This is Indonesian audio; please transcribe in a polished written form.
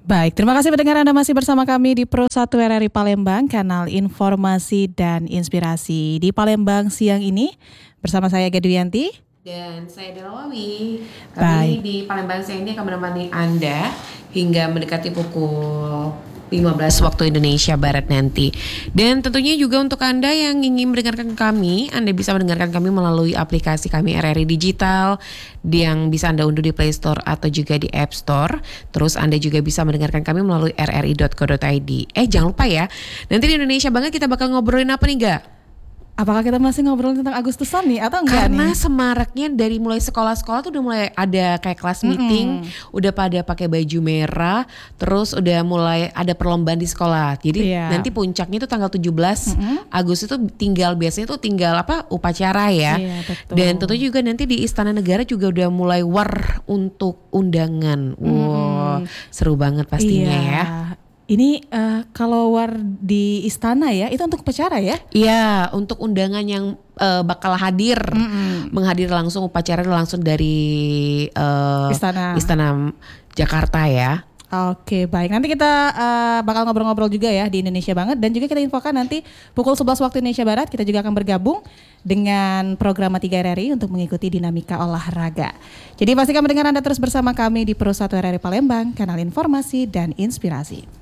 Baik, terima kasih pendengar Anda masih bersama kami di Pro 1 RRI Palembang, kanal informasi dan inspirasi. Di Palembang siang ini bersama saya Gedwianti. Dan saya Delawawi. Baik. Kami di Palembang siang ini akan menemani Anda hingga mendekati pukul 15 waktu Indonesia Barat nanti. Dan tentunya juga untuk Anda yang ingin mendengarkan kami, Anda bisa mendengarkan kami melalui aplikasi kami RRI Digital yang bisa Anda unduh di Play Store atau juga di App Store. Terus Anda juga bisa mendengarkan kami melalui rri.co.id. Jangan lupa ya, nanti di Indonesia banget kita bakal ngobrolin apa nih, Ga? Apakah kita masih ngobrolin tentang Agustusan nih atau enggak Karena nih? semaraknya dari mulai sekolah-sekolah tuh udah mulai ada kayak kelas meeting, udah pada pakai baju merah, terus udah mulai ada perlombaan di sekolah. Jadi nanti puncaknya itu tanggal 17 Agustus itu biasanya tuh tinggal upacara ya. Iya, betul. Dan tentu juga nanti di Istana Negara juga udah mulai war untuk undangan. Wow, seru banget pastinya ya. Ini kalau war di istana ya, itu untuk upacara ya? Iya, untuk undangan yang bakal hadir, menghadir langsung upacara langsung dari Istana Jakarta ya. Oke, baik. Nanti kita bakal ngobrol-ngobrol juga ya di Indonesia Banget, dan juga kita infokan nanti pukul 11 waktu Indonesia Barat kita juga akan bergabung dengan program 3 RRI untuk mengikuti dinamika olahraga. Jadi pastikan mendengar Anda terus bersama kami di Pro 1 RRI Palembang, kanal informasi dan inspirasi.